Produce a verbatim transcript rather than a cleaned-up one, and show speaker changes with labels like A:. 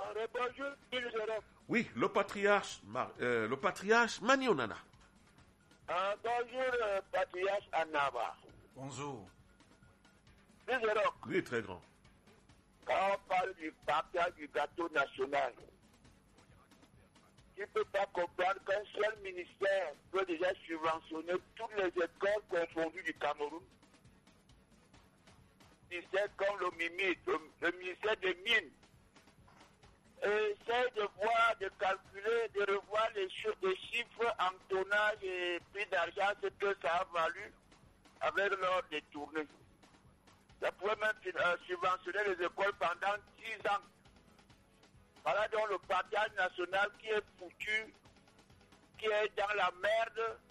A: Bonjour, Gilles.
B: Oui, le patriarche, Mar- euh, le patriarche Manionana.
A: Ah, bonjour, euh, patriarche Annaba.
C: Bonjour.
A: Gilles,
B: Oui, très grand.
A: quand on parle du partage du gâteau national, tu ne peux pas comprendre qu'un seul ministère peut déjà subventionner toutes les écoles confondues du Cameroun. Ministère comme le MIMI, le, le ministère des Mines, essaye de voir, de calculer, de revoir les, ch- les chiffres en tonnage et prix d'argent, ce que ça a valu avec leur détourné. Ça pouvait même euh, subventionner les écoles pendant dix ans. Voilà donc le partage national qui est foutu, qui est dans la merde,